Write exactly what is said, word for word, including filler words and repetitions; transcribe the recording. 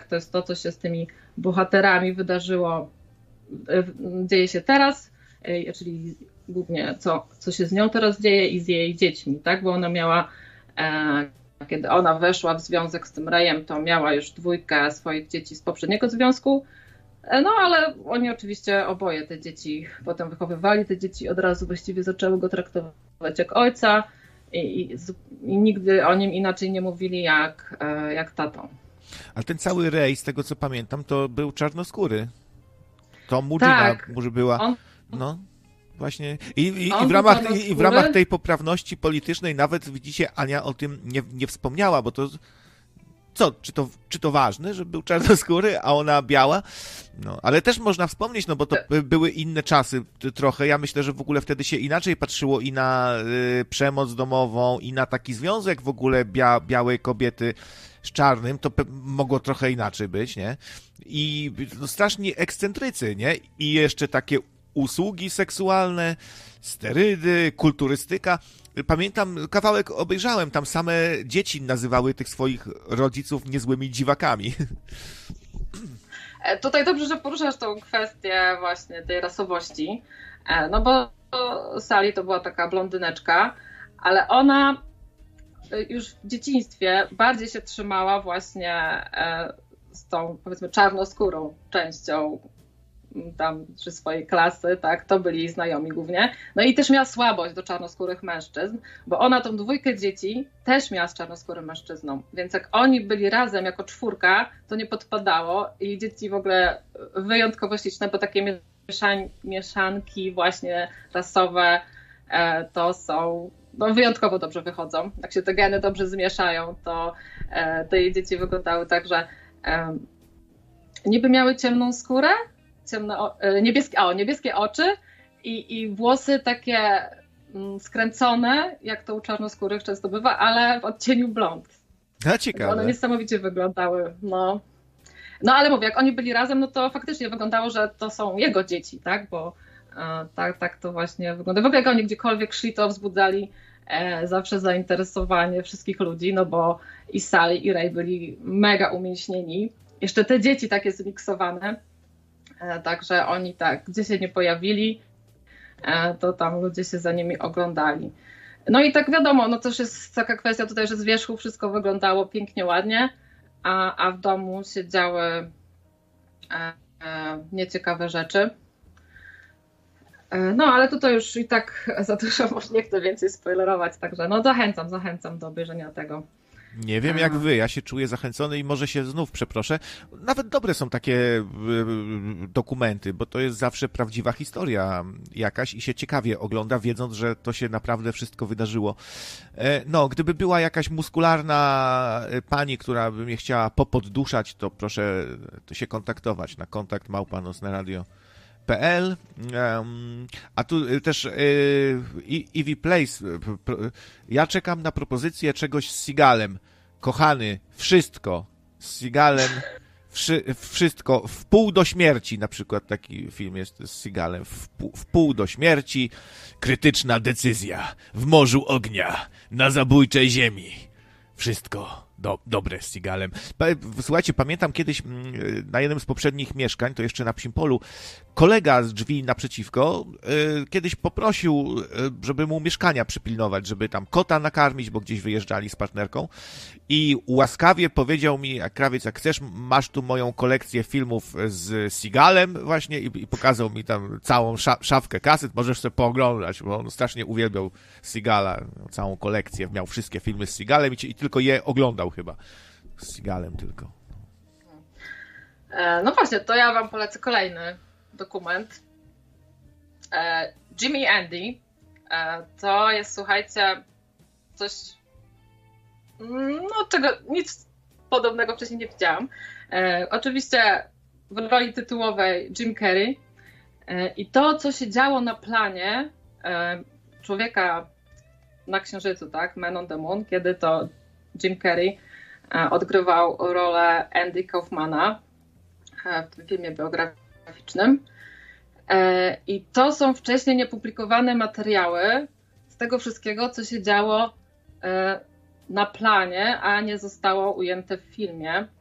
To jest to, co się z tymi bohaterami wydarzyło, dzieje się teraz, czyli głównie co, co się z nią teraz dzieje i z jej dziećmi, tak? Bo ona miała, kiedy ona weszła w związek z tym Rayem, to miała już dwójkę swoich dzieci z poprzedniego związku, no ale oni oczywiście oboje te dzieci potem wychowywali, te dzieci od razu właściwie zaczęły go traktować jak ojca i, i, i nigdy o nim inaczej nie mówili jak, jak tatą. Ale ten cały Ray, z tego co pamiętam, to był czarnoskóry. To Mudzina tak, może była... On... No. Właśnie. I, i, i, w ramach, i, I w ramach tej poprawności politycznej nawet, widzicie, Ania o tym nie, nie wspomniała, bo to co, czy to, czy to ważne, że był czarnoskóry, a ona biała? No, ale też można wspomnieć, no bo to były inne czasy trochę. Ja myślę, że w ogóle wtedy się inaczej patrzyło i na y, przemoc domową, i na taki związek w ogóle bia, białej kobiety z czarnym, to pe- mogło trochę inaczej być, nie? I no, strasznie ekscentrycy, nie? I jeszcze takie usługi seksualne, sterydy, kulturystyka. Pamiętam, kawałek obejrzałem, tam same dzieci nazywały tych swoich rodziców niezłymi dziwakami. Tutaj dobrze, że poruszasz tą kwestię właśnie tej rasowości, no bo Sally to była taka blondyneczka, ale ona już w dzieciństwie bardziej się trzymała właśnie z tą, powiedzmy, czarnoskórą częścią tam przy swojej klasy, tak, to byli znajomi głównie. No i też miała słabość do czarnoskórych mężczyzn, bo ona tą dwójkę dzieci też miała z czarnoskórym mężczyzną, więc jak oni byli razem jako czwórka, to nie podpadało i dzieci w ogóle wyjątkowo śliczne, bo takie mieszań, mieszanki właśnie rasowe e, to są, no wyjątkowo dobrze wychodzą. Jak się te geny dobrze zmieszają, to e, te jej dzieci wyglądały tak, że e, niby miały ciemną skórę, ciemne, niebieskie, o, niebieskie oczy i, i włosy takie mm, skręcone, jak to u czarnoskórych często bywa, ale w odcieniu blond. A ciekawe. One niesamowicie wyglądały, no. No ale mówię, jak oni byli razem, no to faktycznie wyglądało, że to są jego dzieci, tak, bo e, tak, tak to właśnie wygląda. W ogóle jak oni gdziekolwiek szli, to wzbudzali e, zawsze zainteresowanie wszystkich ludzi, no bo i Sally, i Ray byli mega umięśnieni. Jeszcze te dzieci takie zmiksowane. Także oni tak, gdzie się nie pojawili, to tam ludzie się za nimi oglądali. No i tak wiadomo, no też jest taka kwestia tutaj, że z wierzchu wszystko wyglądało pięknie, ładnie, a, a w domu się działy e, e, nieciekawe rzeczy. E, no ale tutaj już i tak za dużo może nie chcę więcej spoilerować, także no zachęcam, zachęcam do obejrzenia tego. Nie wiem jak wy, ja się czuję zachęcony i może się znów przeproszę. Nawet dobre są takie y, dokumenty, bo to jest zawsze prawdziwa historia jakaś i się ciekawie ogląda, wiedząc, że to się naprawdę wszystko wydarzyło. E, no, gdyby była jakaś muskularna pani, która by mnie chciała popodduszać, to proszę to się kontaktować na kontakt małpa nocneradio kropka p l. Um, a tu też y, Ivy Place. Ja czekam na propozycję czegoś z Seagalem. Kochany, wszystko z Seagalem, wszy, wszystko, w pół do śmierci, na przykład taki film jest z Seagalem, w, w pół do śmierci, krytyczna decyzja, w morzu ognia, na zabójczej ziemi. Wszystko do, dobre z Seagalem. Słuchajcie, pamiętam kiedyś na jednym z poprzednich mieszkań, to jeszcze na Psim Polu, kolega z drzwi naprzeciwko y, kiedyś poprosił, y, żeby mu mieszkania przypilnować, żeby tam kota nakarmić, bo gdzieś wyjeżdżali z partnerką i łaskawie powiedział mi, a krawiec, jak chcesz, masz tu moją kolekcję filmów z Seagalem właśnie i, i pokazał mi tam całą sza, szafkę kaset, możesz sobie pooglądać, bo on strasznie uwielbiał Seagala, całą kolekcję, miał wszystkie filmy z Seagalem i, i tylko je oglądał chyba. Z Seagalem tylko. No właśnie, to ja wam polecę kolejny dokument. Jimmy Andy. To jest, słuchajcie, coś, no czego, nic podobnego wcześniej nie widziałam. Oczywiście w roli tytułowej Jim Carrey. I to, co się działo na planie Człowieka na Księżycu, tak? Man on the Moon, kiedy to Jim Carrey odgrywał rolę Andy Kaufmana w tym filmie biograficznym. I to są wcześniej niepublikowane materiały z tego wszystkiego, co się działo na planie, a nie zostało ujęte w filmie.